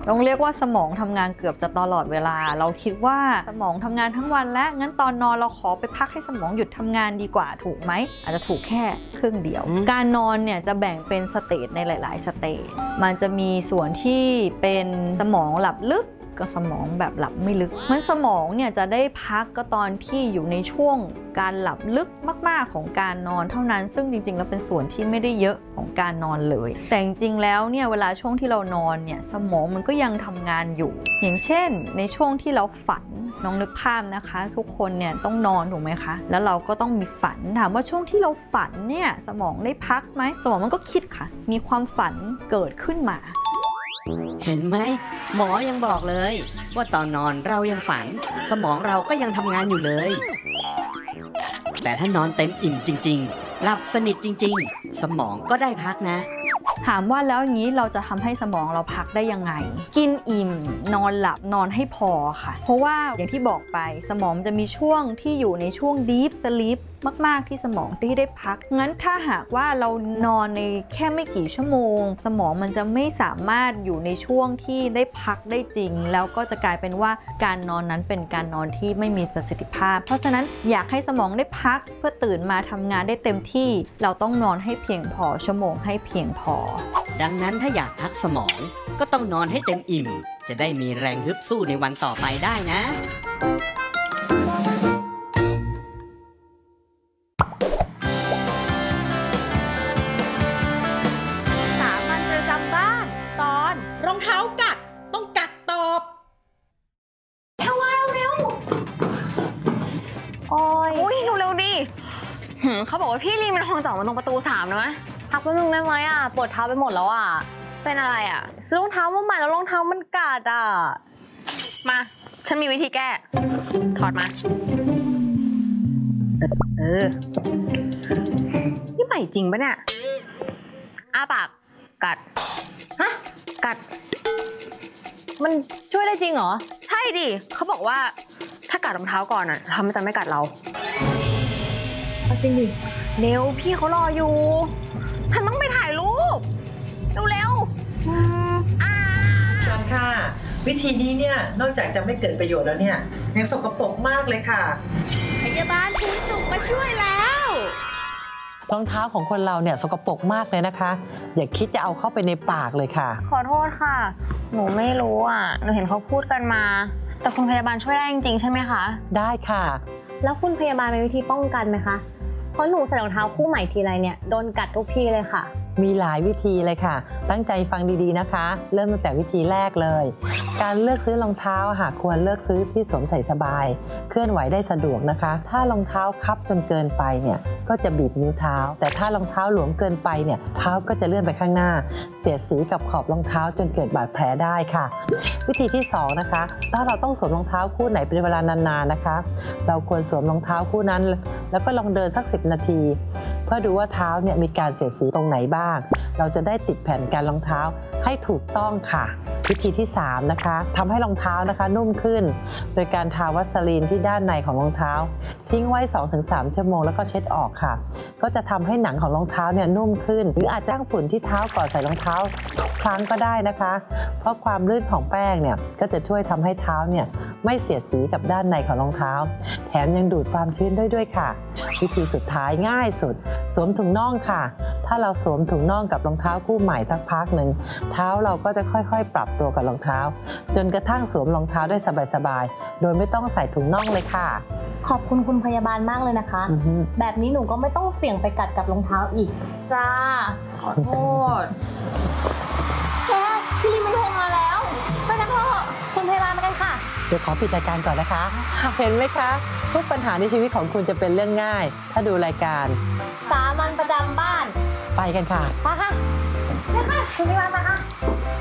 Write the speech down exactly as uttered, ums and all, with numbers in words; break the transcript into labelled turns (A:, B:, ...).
A: ต้องเรียกว่าสมองทำงานเกือบจะตลอดเวลาเราคิดว่าสมองทำงานทั้งวันแล้วงั้นตอนนอนเราขอไปพักให้สมองหยุดทำงานดีกว่าถูกไหมอาจจะถูกแค่ครึ่งเดียวการนอนเนี่ยจะแบ่งเป็นสเตจในหลายๆสเตจมันจะมีส่วนที่เป็นสมองหลับลึกก็สมองแบบหลับไม่ลึกมันสมองเนี่ยจะได้พักก็ตอนที่อยู่ในช่วงการหลับลึกมากๆของการนอนเท่านั้นซึ่งจริงๆแล้วเป็นส่วนที่ไม่ได้เยอะของการนอนเลยแต่จริงๆแล้วเนี่ยเวลาช่วงที่เรานอนเนี่ยสมองมันก็ยังทำงานอยู่อย่างเช่นในช่วงที่เราฝันน้องนึกภาพนะคะทุกคนเนี่ยต้องนอนถูกไหมคะแล้วเราก็ต้องมีฝันถามว่าช่วงที่เราฝันเนี่ยสมองได้พักไหมสมองมันก็คิดค่ะมีความฝันเกิดขึ้นมา
B: เห็นไหมหมอยังบอกเลยว่าตอนนอนเรายังฝันสมองเราก็ยังทำงานอยู่เลยแต่ถ้านอนเต็มอิ่มจริงๆหลับสนิทจริงๆสมองก็ได้พักนะ
A: ถามว่าแล้วอย่างนี้เราจะทำให้สมองเราพักได้ยังไงกินอิ่มนอนหลับนอนให้พอค่ะเพราะว่าอย่างที่บอกไปสมองจะมีช่วงที่อยู่ในช่วง deep sleep มากๆที่สมองที่ได้พักงั้นถ้าหากว่าเรานอนในแค่ไม่กี่ชั่วโมงสมองมันจะไม่สามารถอยู่ในช่วงที่ได้พักได้จริงแล้วก็จะกลายเป็นว่าการนอนนั้นเป็นการนอนที่ไม่มีประสิทธิภาพเพราะฉะนั้นอยากให้สมองได้พักเพื่อตื่นมาทำงานได้เต็มที่เราต้องนอนให้เพียงพอชั่วโมงให้เพียงพอ
B: ดังนั้นถ้าอยากพักสมองก็ต้องนอนให้เต็มอิ่มจะได้มีแรงฮึดสู้ในวันต่อไปได้นะ
C: สามัญประจำบ้านตอนรองเท้ากัดต้องกัดตอบ
D: แค่ว่าเร็วโอ้ยอุ้ยเร็วๆดิเขาบอกว่าพี่ลีมันคงจะออกมาตรงประตูสามนะมั้ยพักแป๊บนึงได้ไหมอ่ะปวดเท้าไปหมดแล้วอ่ะเป็นอะไรอ่ะซื้อรองเท้ามาใหม่แล้วรองเท้ามันกัดอ่ะมาฉันมีวิธีแก้ถอดมาเออนี่ใหม่จริงปะเนี่ยอ้าปากกัดฮะกัดมันช่วยได้จริงเหรอใช่ดิเขาบอกว่าถ้ากัดรองเท้าก่อนอ่ะทำมันจะไม่กัดเราจริงดิเร็วพี่เขารออยู่ฉันต้องไปถ่ายรูปเร็วๆอืมอ่า
E: จอนค่ะวิธีนี้เนี่ยนอกจากจะไม่เกิดประโยชน์แล้วเนี่ยยังสกปรกมากเลยค่ะ
C: พยาบาลภูนสุขมาช่วยแล้ว
F: รองเท้าของคนเราเนี่ยสกปรกมากเลยนะคะอย่าคิดจะเอาเข้าไปในปากเลยค่ะ
D: ขอโทษค่ะหนูไม่รู้อ่ะหนูเห็นเขาพูดกันมาแต่คุณพยาบาลช่วยได้จริงๆใช่ไหมคะ
F: ได้ค่ะ
D: แล้วคุณพยาบาลมีวิธีป้องกันไหมคะเพราะหนูใส่รองเท้าคู่ใหม่ทีไรเนี่ยโดนกัดทุกทีเลยค่ะ
F: มีหลายวิธีเลยค่ะตั้งใจฟังดีๆนะคะเริ่มตั้งแต่วิธีแรกเลยการเลือกซื้อรองเท้าหากควรเลือกซื้อที่สวมใส่สบายเคลื่อนไหวได้สะดวกนะคะถ้ารองเท้าคับจนเกินไปเนี่ยก็จะบีบนิ้วเท้าแต่ถ้ารองเท้าหลวมเกินไปเนี่ยเท้าก็จะเลื่อนไปข้างหน้าเสียดสีกับขอบรองเท้าจนเกิดบาดแผลได้ค่ะวิธีที่สองนะคะถ้าเราต้องสวมรองเท้าคู่ไหนเป็นเวลานานๆนะคะเราควรสวมรองเท้าคู่นั้นแล้วก็ลองเดินสักสิบนาทีเพื่อดูว่าเท้าเนี่ยมีการเสียดสีตรงไหนบ้างเราจะได้ติดแผ่นการรองเท้าให้ถูกต้องค่ะวิธีที่สามนะคะทำให้รองเท้านะคะนุ่มขึ้นโดยการทาวัสลีนที่ด้านในของรองเท้าทิ้งไว้ สองถึงสาม ชั่วโมงแล้วก็เช็ดออกค่ะก็จะทำให้หนังของรองเท้าเนี่ยนุ่มขึ้นหรืออาจจะตั้งฝุ่นที่เท้าก่อนใส่รองเท้าทุกครั้งก็ได้นะคะเพราะความลื่นของแป้งเนี่ยก็จะช่วยทำให้เท้าเนี่ยไม่เสียดสีกับด้านในของรองเท้าแถมยังดูดความชื้นได้ด้วยค่ะวิธีสุดท้ายง่ายสุดสวมถุงน่องค่ะถ้าเราสวมถุงน่องกับรองเท้าคู่ใหม่สักพักหนึ่งเท้าเราก็จะค่อยๆปรับตัวกับรองเท้าจนกระทั่งสวมรองเท้าได้สบายๆโดยไม่ต้องใส่ถุงน่องเลยค่ะ
D: ขอบคุณคุณพยาบาลมากเลยนะคะ แบบนี้หนูก็ไม่ต้องเสี่ยงไปกัดกับรองเท้าอีกจ้าขอโทษแกพี่ลิมันโทรมาแล้วไปกันเถอะคุณพยาบาลมากันค่ะ
F: เดี๋ยวขอปิดรายการก่อนนะคะเห็นไหมคะทุกปัญหาในชีวิตของคุณจะเป็นเรื่องง่ายถ้าดูรายการ
D: สามัญประจำบ้าน
F: ไปกันค่ะ
D: ไปค่ะไปค่ะคุณพยาบาลมาค่ะ